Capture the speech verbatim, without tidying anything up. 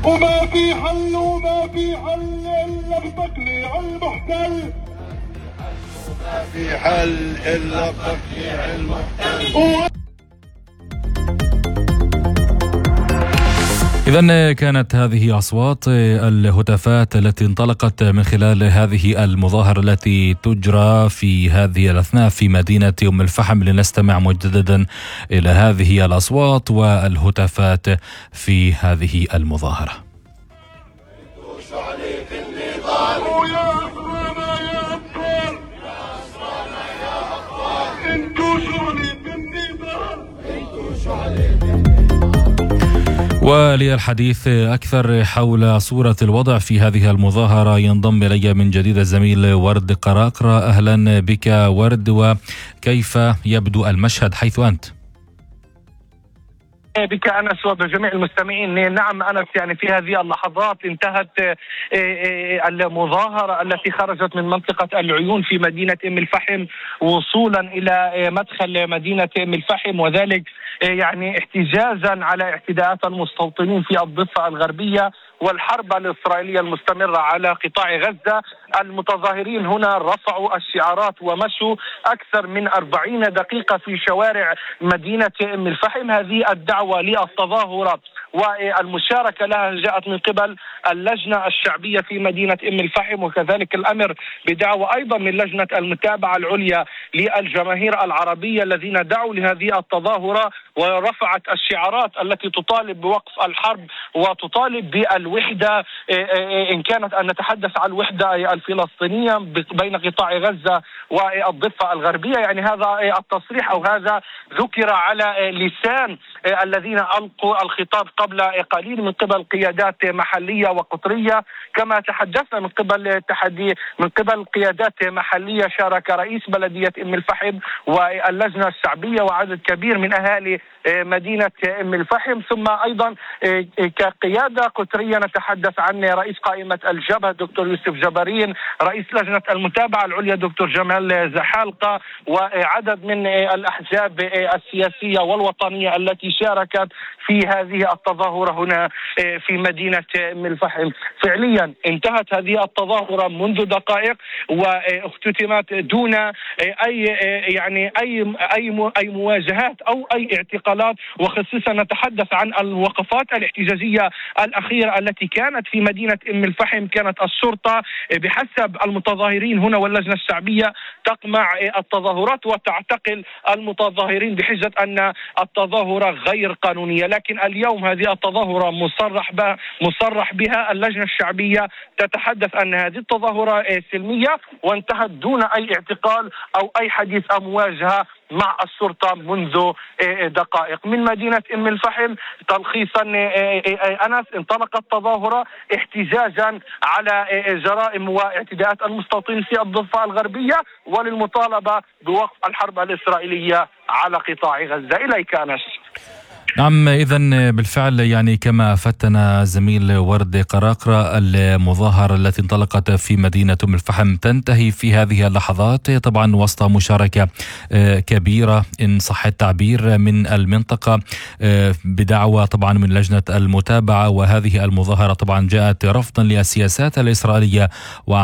وما في حل وما في حل إلا بتقليع المحتل. وما في حل إلا بتقليع المحتل. إذن كانت هذه أصوات الهتافات التي انطلقت من خلال هذه المظاهرة التي تجرى في هذه الأثناء في مدينة أم الفحم. لنستمع مجددا إلى هذه الأصوات والهتافات في هذه المظاهرة. وللحديث أكثر حول صورة الوضع في هذه المظاهرة ينضم إلي من جديد الزميل ورد قراقرة. أهلا بك ورد، وكيف يبدو المشهد حيث أنت؟ بك أنس وبجميع المستمعين. نعم أنس، يعني في هذه اللحظات انتهت المظاهرة التي خرجت من منطقة العيون في مدينة أم الفحم وصولا إلى مدخل مدينة أم الفحم، وذلك يعني احتجاجا على اعتداءات المستوطنين في الضفة الغربية والحرب الإسرائيلية المستمرة على قطاع غزة. المتظاهرين هنا رفعوا الشعارات ومشوا أكثر من أربعين دقيقة في شوارع مدينة أم الفحم. هذه الدعوة للتظاهرة والمشاركة لها جاءت من قبل اللجنة الشعبية في مدينة أم الفحم، وكذلك الأمر بدعوة أيضا من لجنة المتابعة العليا للجماهير العربية الذين دعوا لهذه التظاهرة ورفعت الشعارات التي تطالب بوقف الحرب وتطالب بالوحدة، إن كانت أن نتحدث عن الوحدة الفلسطينية بين قطاع غزة والضفة الغربية. يعني هذا التصريح أو هذا ذكر على لسان الذين ألقوا الخطاب قبل قليل من قبل قيادات محلية وقطرية، كما تحدثنا من قبل تحدي من قبل قيادات محلية شارك رئيس بلدية أم الفحم واللجنة الشعبية وعدد كبير من أهالي مدينة أم الفحم، ثم أيضا كقيادة قطرية نتحدث عن رئيس قائمة الجبهة دكتور يوسف جبارين، رئيس لجنة المتابعة العليا دكتور جمال زحالقة، وعدد من الأحزاب السياسية والوطنية التي شاركت في هذه التظاهرة هنا في مدينة أم الفحم. فعليا انتهت هذه التظاهرة منذ دقائق واختتمت دون أي يعني أي أي أي مواجهات أو أي اعتقالات، وخصوصا نتحدث عن الوقفات الاحتجاجية الأخيرة التي كانت في مدينة أم الفحم. كانت الشرطة بحسب المتظاهرين هنا واللجنة الشعبية تقمع التظاهرات وتعتقل المتظاهرين بحجة أن التظاهرة غير قانونية، لكن اليوم هذه التظاهرة مصرح بها مصرح بها اللجنة الشعبية تتحدث أن هذه التظاهرة سلمية وانتهت دون أي اعتقال أو أي حديث أو مواجهة مع الشرطة منذ دقائق. من مدينة أم الفحم تلخيصا أنس، انطلقت تظاهرة احتجاجا على جرائم واعتداءات المستوطنين في الضفة الغربية وللمطالبة بوقف الحرب الإسرائيلية على قطاع غزة. إليك أنس. نعم، إذن بالفعل يعني كما أفدتنا زميل ورد قراقرة، المظاهرة التي انطلقت في مدينة أم الفحم تنتهي في هذه اللحظات طبعا وسط مشاركة كبيرة إن صح التعبير من المنطقة بدعوة طبعا من لجنة المتابعة، وهذه المظاهرة طبعا جاءت رفضا للسياسات الإسرائيلية